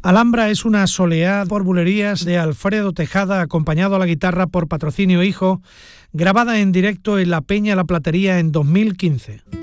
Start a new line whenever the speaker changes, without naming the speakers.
Alhambra es una soleá por bulerías de Alfredo Tejada, acompañado a la guitarra por Patrocinio Hijo, grabada en directo en la Peña La Platería en 2015.